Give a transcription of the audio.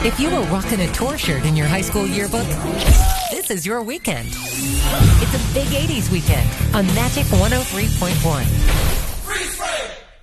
If you were rocking a tour shirt in your high school yearbook, this is your weekend. It's a big 80s weekend on Magic 103.1.